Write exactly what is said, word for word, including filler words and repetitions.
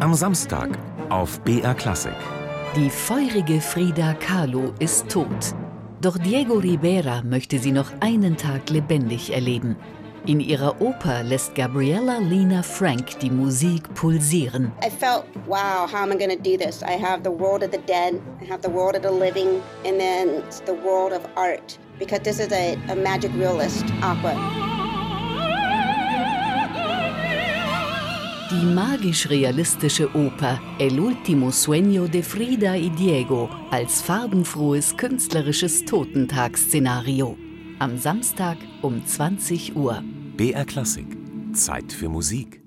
Am Samstag auf B R Klassik. Die feurige Frida Kahlo ist tot. Doch Diego Rivera möchte sie noch einen Tag lebendig erleben. In ihrer Oper lässt Gabriella Lena Frank die Musik pulsieren. I felt, wow, how am I going to do this? I have the world of the dead, I have the world of the living, and then the world of art. Because this is a, a magic realist opera. Die magisch-realistische Oper El último sueño de Frida y Diego als farbenfrohes künstlerisches Totentag-Szenario. Am Samstag um zwanzig Uhr. B R Klassik. Zeit für Musik.